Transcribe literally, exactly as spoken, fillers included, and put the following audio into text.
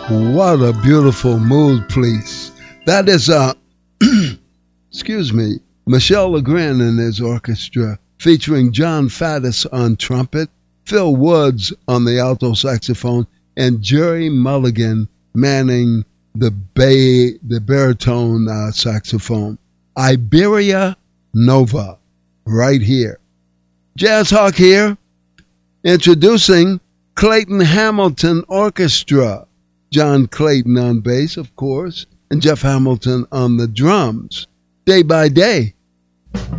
What a beautiful mood, please. That is, uh, excuse me, Michel Legrand and his orchestra, featuring John Faddis on trumpet, Phil Woods on the alto saxophone, and Jerry Mulligan manning the bay, the baritone uh, saxophone. Iberia Nova, right here. Jazz Hawk here, introducing Clayton Hamilton Orchestra. John Clayton on bass, of course, and Jeff Hamilton on the drums. Day by Day